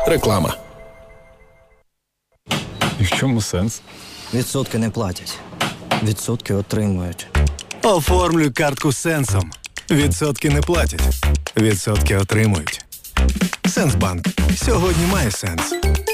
Реклама. І в чому сенс? Відсотки не платять. Відсотки отримують. Оформлюй картку з Сенсом. Відсотки не платять. Відсотки отримують. Сенсбанк. Сьогодні має сенс.